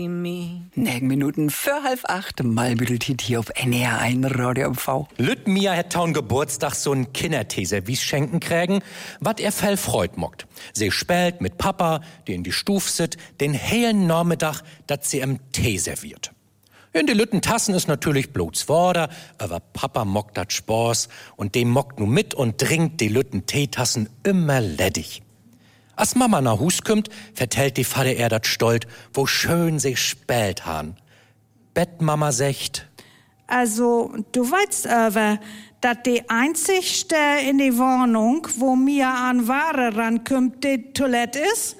9 Minuten für 7:30, Malbütteltit hier auf NR1 Radio MV. Lütt-Mia hat taun Geburtstag so ein Kinderthese wie's schenken krägen, wat er fell freut mockt. Sie spielt mit Papa, die in die Stuf sit, den hellen Nachmittag, dat sie im Tee serviert. In die Lütten Tassen ist natürlich bloß Worder, aber Papa mockt dat Spaß und dem mockt nu mit und trinkt die Lütten Teetassen immer ledig. Als Mama nach Hus kümmt, vertellt die Vater er dat stolz, wo schön sie spät han. Bettmama secht: Also, du weißt aber, dat die einzigste in die Wohnung, wo mir an Ware rankümmt, die Toilette ist?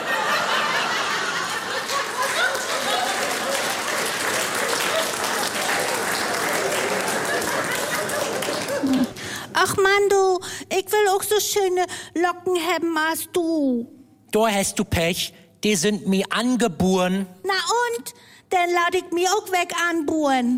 Ach Mann, du, ich will auch so schöne Locken haben als du. Da hast du Pech, die sind mir angeboren. Na und? Dann lade ich mir auch weg anbohren.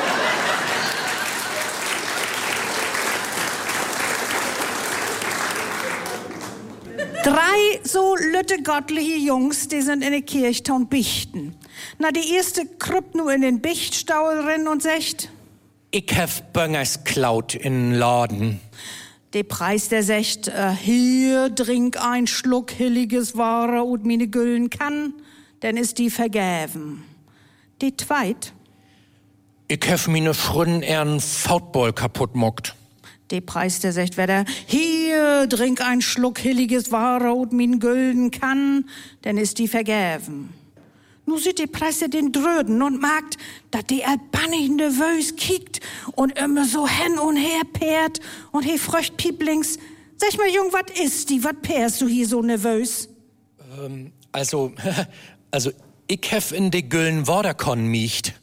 Drei so lüttegottliche Jungs, die sind in der Kirche und bichten. Na, die erste krüppt nur in den Bichtstauel rein und sagt: Ich hef Böngers klaut in Laden. Der Preis, der sagt: hier, trink ein Schluck hilliges Ware und meine Güllen kann, dann ist die vergäven. Die zweit: Ich hef meine Frünn ern Foutball kaputt mockt. Der Preis, der sagt wieder: hier, trink ein Schluck hilliges Ware und meine Güllen kann, dann ist die vergäven. Nu sieht die Presse den Dröden und merkt, dat die albannig nervös kiekt und immer so hin und her pärt und he fröcht pieplings: sag mal, Jung, wat ist die? Wat pärst du hier so nervös? Also, ich hef in de Güllen Waderkon miecht.